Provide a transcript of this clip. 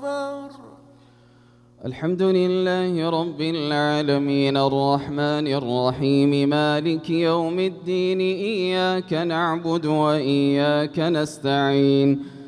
أكبر. الحمد لله رب العالمين الرحمن الرحيم مالك يوم الدين إياك نعبد وإياك نستعين